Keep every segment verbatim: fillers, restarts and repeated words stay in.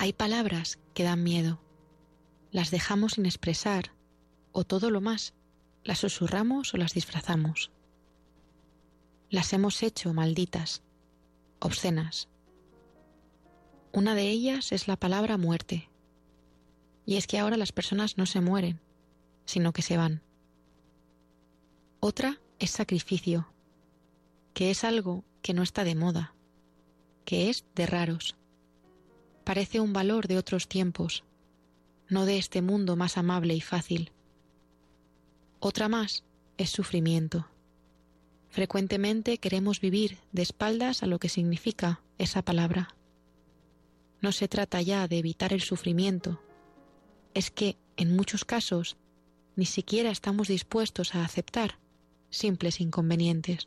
Hay palabras que dan miedo. Las dejamos sin expresar, o todo lo más, las susurramos o las disfrazamos. Las hemos hecho malditas, obscenas. Una de ellas es la palabra muerte. Y es que ahora las personas no se mueren, sino que se van. Otra es sacrificio, que es algo que no está de moda, que es de raros. Parece un valor de otros tiempos, no de este mundo más amable y fácil. Otra más es sufrimiento. Frecuentemente queremos vivir de espaldas a lo que significa esa palabra. No se trata ya de evitar el sufrimiento, es que, en muchos casos, ni siquiera estamos dispuestos a aceptar simples inconvenientes.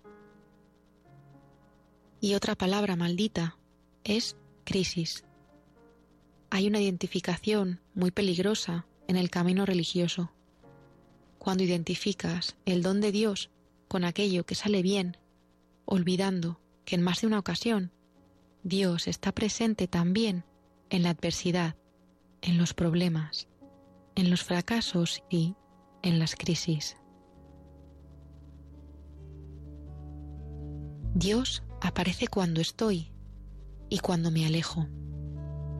Y otra palabra maldita es crisis. Hay una identificación muy peligrosa en el camino religioso. Cuando identificas el don de Dios con aquello que sale bien, olvidando que en más de una ocasión Dios está presente también en la adversidad, en los problemas, en los fracasos y en las crisis. Dios aparece cuando estoy y cuando me alejo.